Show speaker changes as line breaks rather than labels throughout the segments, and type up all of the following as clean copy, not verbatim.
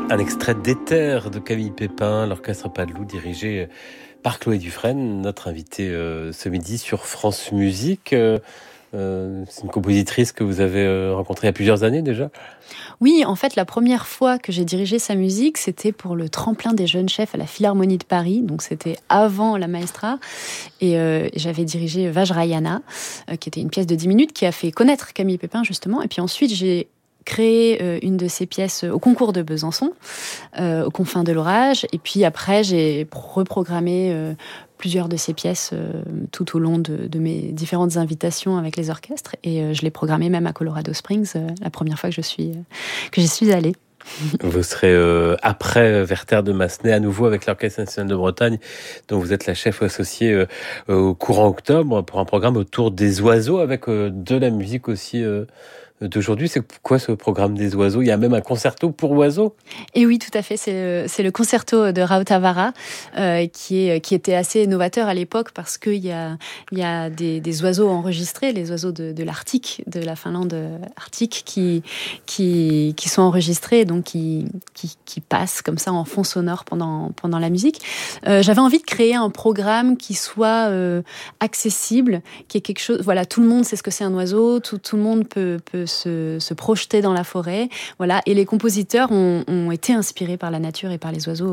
Un extrait d'Éther de Camille Pépin, l'orchestre Padeloup dirigé par Chloé Dufresne, notre invitée ce midi sur France Musique. C'est une compositrice que vous avez rencontrée il y a plusieurs années déjà.
Oui, en fait, la première fois que j'ai dirigé sa musique, c'était pour le tremplin des jeunes chefs à la Philharmonie de Paris. Donc, c'était avant la Maestra. Et j'avais dirigé Vajrayana, qui était une pièce de 10 minutes qui a fait connaître Camille Pépin, justement. Et puis ensuite, j'ai créé une de ses pièces au concours de Besançon, aux confins de l'orage. Et puis après, j'ai reprogrammé plusieurs de ses pièces tout au long de mes différentes invitations avec les orchestres. Et je l'ai programmé même à Colorado Springs la première fois que j'y suis allée.
Vous serez après Werther de Massenet à nouveau avec l'Orchestre national de Bretagne, dont vous êtes la chef associée au courant octobre pour un programme autour des oiseaux avec de la musique aussi d'aujourd'hui. C'est quoi ce programme des oiseaux? Il y a même un concerto pour oiseaux?
Et oui, tout à fait. C'est le concerto de Rautavaara qui était assez novateur à l'époque parce qu'il y a des oiseaux enregistrés, les oiseaux de l'Arctique, de la Finlande arctique, qui sont enregistrés, donc qui passent comme ça en fond sonore pendant la musique. J'avais envie de créer un programme qui soit accessible, qui est quelque chose. Voilà, tout le monde sait ce que c'est un oiseau, tout le monde peut se projeter dans la forêt, voilà. Et les compositeurs ont été inspirés par la nature et par les oiseaux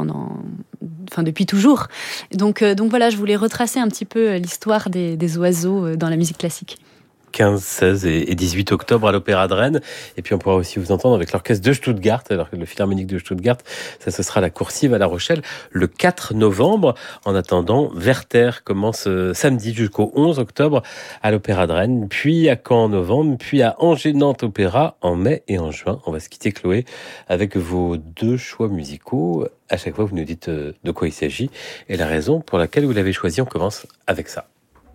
depuis toujours. Donc voilà, je voulais retracer un petit peu l'histoire des oiseaux dans la musique classique.
15, 16 et 18 octobre à l'Opéra de Rennes. Et puis on pourra aussi vous entendre avec l'orchestre de Stuttgart, alors que le Philharmonique de Stuttgart, ça ce sera la Coursive à La Rochelle le 4 novembre. En attendant, Werther commence samedi jusqu'au 11 octobre à l'Opéra de Rennes, puis à Caen en novembre, puis à Angers-Nantes Opéra en mai et en juin. On va se quitter, Chloé, avec vos deux choix musicaux. À chaque fois, vous nous dites de quoi il s'agit et la raison pour laquelle vous l'avez choisi. On commence avec ça.